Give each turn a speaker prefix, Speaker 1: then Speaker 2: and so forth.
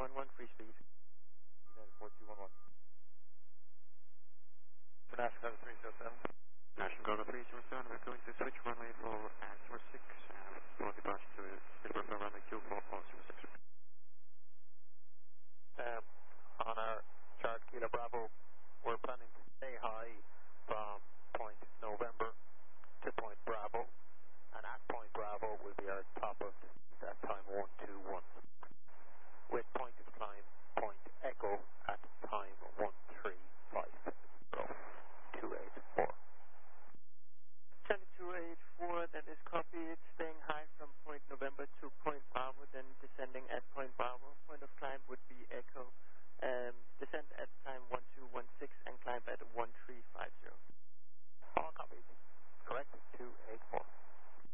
Speaker 1: 4211, free speed.
Speaker 2: United 4211. For National 307.
Speaker 3: National Cargo 307, we're going to switch runway for Answer 6 and for departure to Silver for runway 2 for Oscar 6.
Speaker 2: On our chart, Kilo Bravo, we're planning to stay high from point November to point Bravo, and at point Bravo will be our top of that time 121, with point of climb, point Echo at time 1350, 284.
Speaker 1: Charlie 284, that is copied, staying high from point November to point Bravo, then descending at point Bravo. Point of climb would be Echo. Descend at time 1216 and climb at 1350.
Speaker 2: All copies.